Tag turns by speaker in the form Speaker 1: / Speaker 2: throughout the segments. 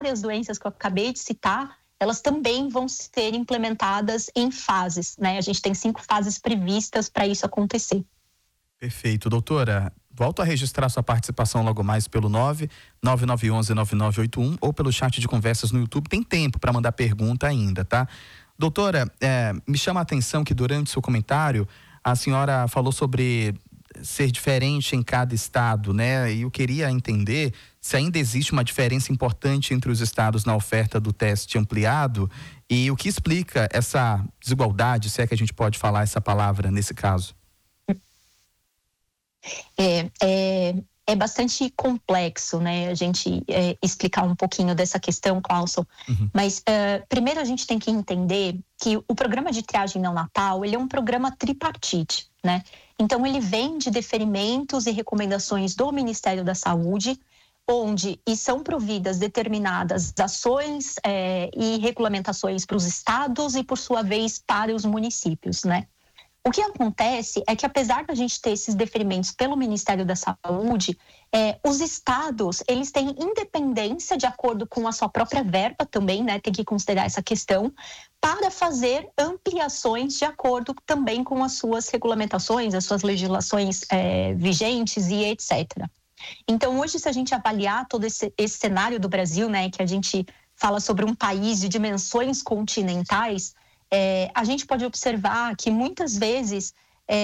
Speaker 1: várias doenças que eu acabei de citar, elas também vão ser implementadas em fases, né? A gente tem 5 fases previstas para isso acontecer.
Speaker 2: Perfeito, doutora. Volto a registrar sua participação logo mais pelo 99911-9981 ou pelo chat de conversas no YouTube. Tem tempo para mandar pergunta ainda, tá? Doutora, me chama a atenção que durante o seu comentário a senhora falou sobre ser diferente em cada estado, né? E eu queria entender se ainda existe uma diferença importante entre os estados na oferta do teste ampliado e o que explica essa desigualdade, se é que a gente pode falar essa palavra nesse caso.
Speaker 1: É bastante complexo, né, a gente explicar um pouquinho dessa questão, Clauson. Mas primeiro a gente tem que entender que o programa de triagem neonatal, ele é um programa tripartite, né? Então ele vem de deferimentos e recomendações do Ministério da Saúde, onde são providas determinadas ações e regulamentações para os estados e, por sua vez, para os municípios, né? O que acontece é que, apesar da gente ter esses deferimentos pelo Ministério da Saúde, os estados, eles têm independência de acordo com a sua própria verba também, né? Tem que considerar essa questão, para fazer ampliações de acordo também com as suas regulamentações, as suas legislações vigentes e etc. Então, hoje, se a gente avaliar todo esse cenário do Brasil, né? Que a gente fala sobre um país de dimensões continentais, a gente pode observar que muitas vezes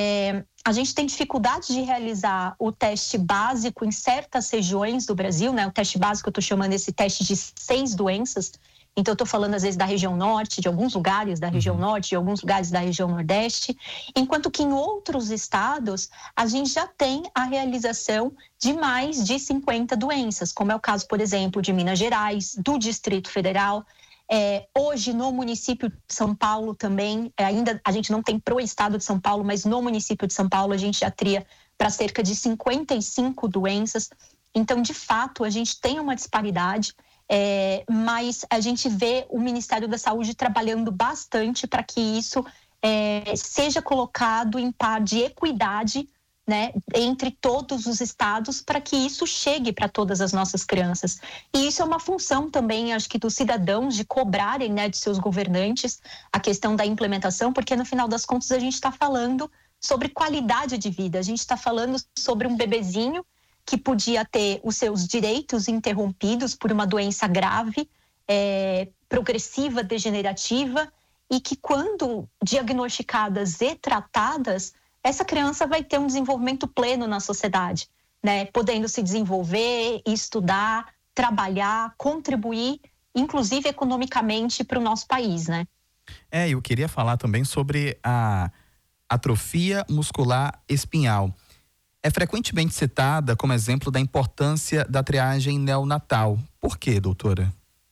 Speaker 1: a gente tem dificuldade de realizar o teste básico em certas regiões do Brasil, né? O teste básico, eu estou chamando esse teste de 6 doenças. Então, eu estou falando, às vezes, da região norte, de alguns lugares da região norte, de alguns lugares da região nordeste, enquanto que em outros estados, a gente já tem a realização de mais de 50 doenças, como é o caso, por exemplo, de Minas Gerais, do Distrito Federal. Hoje, no município de São Paulo também, ainda a gente não tem pro estado de São Paulo, mas no município de São Paulo a gente já tria para cerca de 55 doenças. Então, de fato, a gente tem uma disparidade, mas a gente vê o Ministério da Saúde trabalhando bastante para que isso seja colocado em par de equidade, né, entre todos os estados, para que isso chegue para todas as nossas crianças. E isso é uma função também, acho que, dos cidadãos, de cobrarem, né, de seus governantes a questão da implementação, porque no final das contas a gente está falando sobre qualidade de vida, a gente está falando sobre um bebezinho que podia ter os seus direitos interrompidos por uma doença grave, progressiva, degenerativa, e que, quando diagnosticadas e tratadas, essa criança vai ter um desenvolvimento pleno na sociedade, né? Podendo se desenvolver, estudar, trabalhar, contribuir, inclusive economicamente, para o nosso país, né?
Speaker 2: Eu queria falar também sobre a atrofia muscular espinhal. É frequentemente citada como exemplo da importância da triagem neonatal. Por quê, doutora?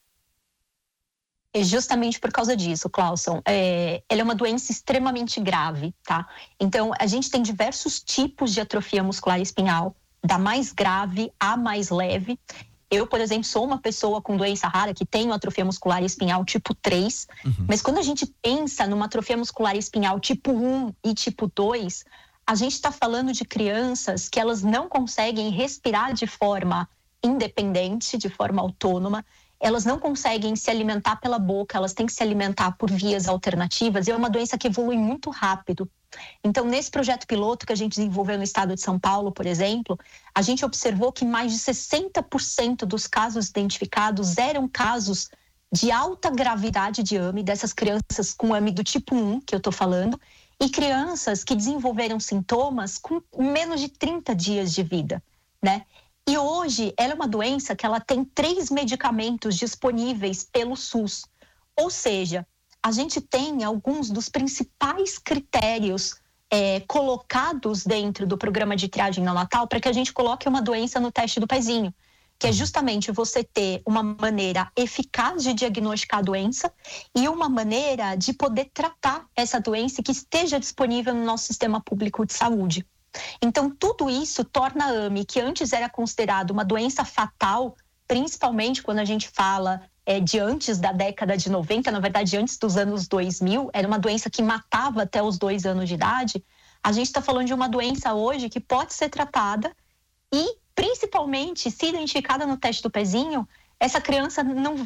Speaker 1: É justamente por causa disso, Clauson. Ela é uma doença extremamente grave, tá? Então, a gente tem diversos tipos de atrofia muscular espinhal, da mais grave à mais leve. Eu, por exemplo, sou uma pessoa com doença rara que tem atrofia muscular espinhal tipo 3, mas quando a gente pensa numa atrofia muscular espinhal tipo 1 e tipo 2, a gente está falando de crianças que elas não conseguem respirar de forma independente, de forma autônoma. Elas não conseguem se alimentar pela boca, elas têm que se alimentar por vias alternativas, e é uma doença que evolui muito rápido. Então, nesse projeto piloto que a gente desenvolveu no estado de São Paulo, por exemplo, a gente observou que mais de 60% dos casos identificados eram casos de alta gravidade de AME, dessas crianças com AME do tipo 1, que eu estou falando, e crianças que desenvolveram sintomas com menos de 30 dias de vida, né? E hoje, ela é uma doença que ela tem 3 medicamentos disponíveis pelo SUS. Ou seja, a gente tem alguns dos principais critérios colocados dentro do programa de triagem neonatal para que a gente coloque uma doença no teste do pezinho, que é justamente você ter uma maneira eficaz de diagnosticar a doença e uma maneira de poder tratar essa doença que esteja disponível no nosso sistema público de saúde. Então, tudo isso torna a AME, que antes era considerada uma doença fatal, principalmente quando a gente fala de antes da década de 90, na verdade, antes dos anos 2000, era uma doença que matava até os 2 anos de idade. A gente está falando de uma doença hoje que pode ser tratada e, principalmente, se identificada no teste do pezinho, essa criança não